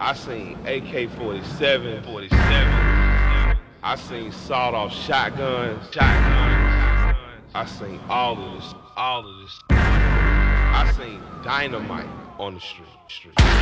I seen AK-47, 47. I seen sawed-off shotguns. I seen all of this. I seen dynamite on the street.